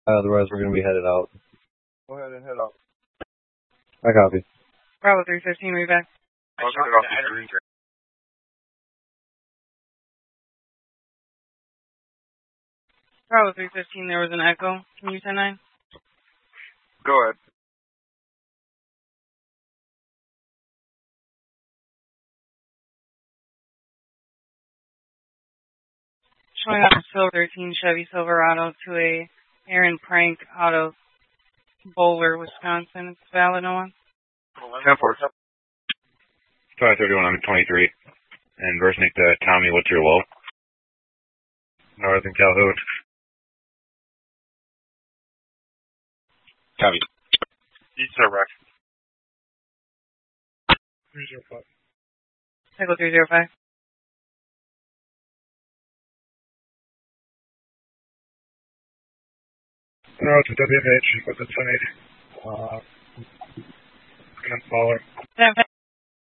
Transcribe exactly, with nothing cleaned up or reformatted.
Otherwise, we're going to be headed out. Go ahead and head out. I copy. Bravo three fifteen, read back. Bravo three fifteen, there was an echo. Can you ten nine? Go ahead. Showing up a Silver thirteen Chevy Silverado to a Aaron Prank out of Bowler, Wisconsin. It's valid, no one? ten four. twenty thirty-one, I'm twenty-three. And Versnick to Tommy, what's your low? Northern Calhoun. Copy. East direct. three zero five. Cycle three zero five. No, it's a W M H with a ten eighty. Uh, gonna follow. ten